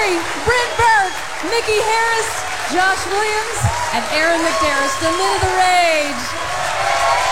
Perry, Brent Burke, Mickey Harris, Josh Williams, and Aaron McDarris, the Men of the Rage.